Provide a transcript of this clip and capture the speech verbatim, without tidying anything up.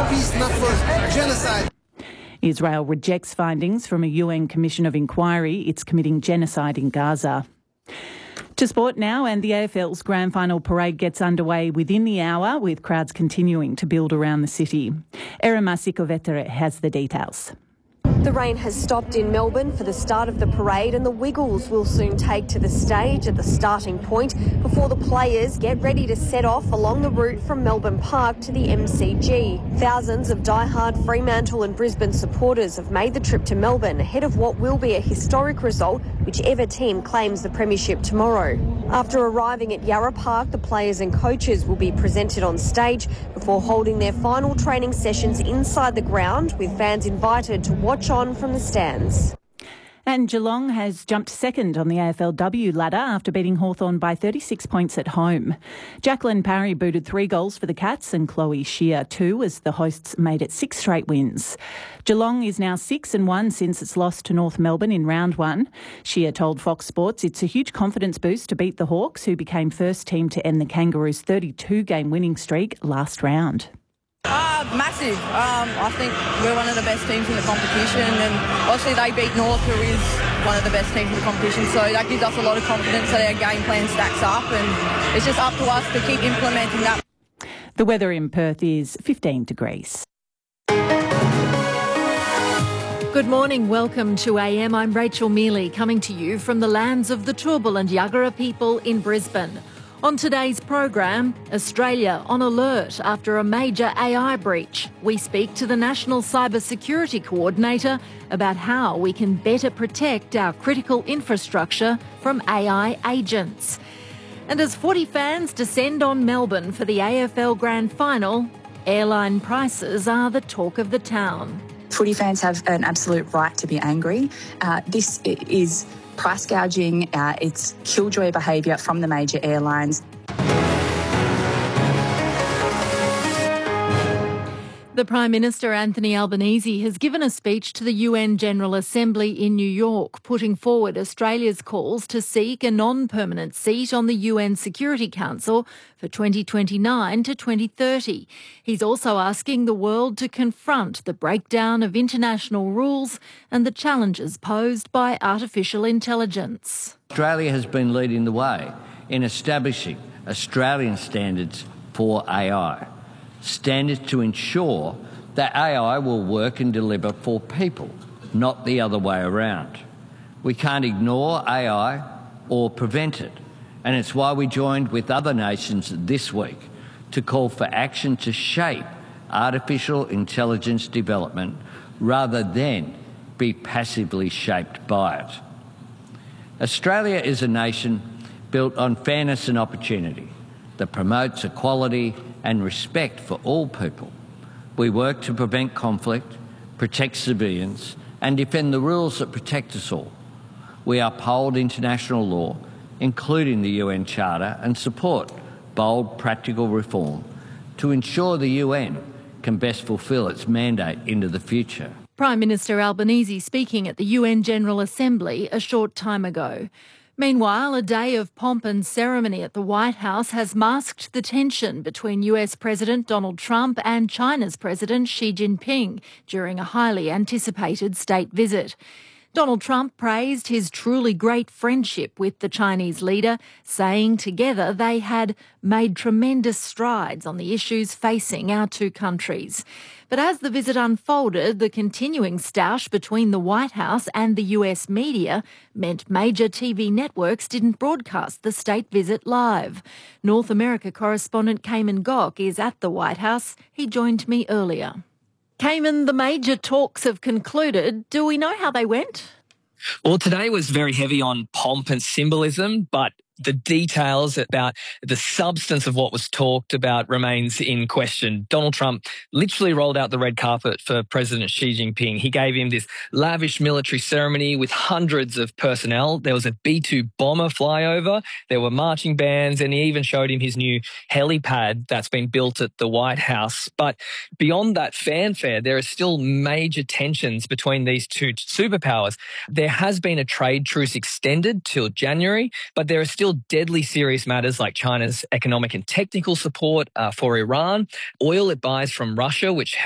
peace, not for genocide. Israel rejects findings from a U N Commission of Inquiry. It's committing genocide in Gaza. To sport now, and the A F L's grand final parade gets underway within the hour, with crowds continuing to build around the city. Erin Masikovetere has the details. The rain has stopped in Melbourne for the start of the parade, and the Wiggles will soon take to the stage at the starting point before the players get ready to set off along the route from Melbourne Park to the M C G. Thousands of diehard Fremantle and Brisbane supporters have made the trip to Melbourne ahead of what will be a historic result, whichever team claims the premiership tomorrow. After arriving at Yarra Park, the players and coaches will be presented on stage before holding their final training sessions inside the ground, with fans invited to watch on from the stands. And Geelong has jumped second on the A F L W ladder after beating Hawthorn by thirty-six points at home. Jacqueline Parry booted three goals for the Cats and Chloe Shear two, as the hosts made it six straight wins. Geelong is now six and one since its loss to North Melbourne in round one. Shear told Fox Sports it's a huge confidence boost to beat the Hawks, who became first team to end the Kangaroos' thirty-two game winning streak last round. Uh, massive. Um, I think we're one of the best teams in the competition, and obviously they beat North, who is one of the best teams in the competition, so that gives us a lot of confidence that our game plan stacks up, and it's just up to us to keep implementing that. The weather in Perth is fifteen degrees. Good morning, welcome to A M. I'm Rachel Mealy, coming to you from the lands of the Turrbal and Yagara people in Brisbane. On today's program, Australia on alert after a major A I breach. We speak to the National Cyber Security Coordinator about how we can better protect our critical infrastructure from A I agents. And as footy fans descend on Melbourne for the A F L Grand Final, airline prices are the talk of the town. Footy fans have an absolute right to be angry. Uh, this is price gouging, uh, it's killjoy behaviour from the major airlines. The Prime Minister, Anthony Albanese, has given a speech to the U N General Assembly in New York, putting forward Australia's calls to seek a non-permanent seat on the U N Security Council for twenty twenty-nine to twenty thirty. He's also asking the world to confront the breakdown of international rules and the challenges posed by artificial intelligence. Australia has been leading the way in establishing Australian standards for A I. Standards to ensure that A I will work and deliver for people, not the other way around. We can't ignore A I or prevent it, and it's why we joined with other nations this week to call for action to shape artificial intelligence development rather than be passively shaped by it. Australia is a nation built on fairness and opportunity that promotes equality and respect for all people. We work to prevent conflict, protect civilians, and defend the rules that protect us all. We uphold international law, including the U N Charter, and support bold, practical reform to ensure the U N can best fulfil its mandate into the future. Prime Minister Albanese speaking at the U N General Assembly a short time ago. Meanwhile, a day of pomp and ceremony at the White House has masked the tension between U S President Donald Trump and China's President Xi Jinping during a highly anticipated state visit. Donald Trump praised his truly great friendship with the Chinese leader, saying together they had made tremendous strides on the issues facing our two countries. But as the visit unfolded, the continuing stoush between the White House and the U S media meant major T V networks didn't broadcast the state visit live. North America correspondent Cayman Gok is at the White House. He joined me earlier. Cayman, the major talks have concluded. Do we know how they went? Well, today was very heavy on pomp and symbolism, but the details about the substance of what was talked about remains in question. Donald Trump literally rolled out the red carpet for President Xi Jinping. He gave him this lavish military ceremony with hundreds of personnel. There was a B two bomber flyover. There were marching bands, and he even showed him his new helipad that's been built at the White House. But beyond that fanfare, there are still major tensions between these two superpowers. There has been a trade truce extended till January, but there are still deadly serious matters like China's economic and technical support uh, for Iran, oil it buys from Russia, which